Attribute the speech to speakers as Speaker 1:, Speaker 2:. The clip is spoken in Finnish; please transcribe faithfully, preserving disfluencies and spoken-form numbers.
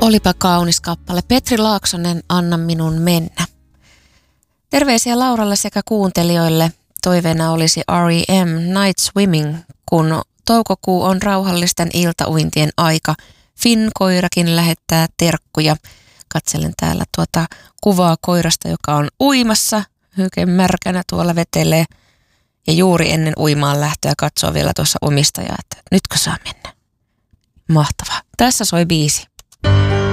Speaker 1: Olipa kaunis kappale. Petri Laaksonen, Anna minun mennä. Terveisiä Lauralle sekä kuuntelijoille. Toiveena olisi R E M Night Swimming, kun toukokuu on rauhallisten iltauintien aika. Finn koirakin lähettää terkkuja. Katselen täällä tuota kuvaa koirasta, joka on uimassa. Hyken märkänä tuolla vetelee. Ja juuri ennen uimaan lähtöä katsoo vielä tuossa omistajaa, että nytkö saa mennä. Mahtavaa. Tässä soi biisi.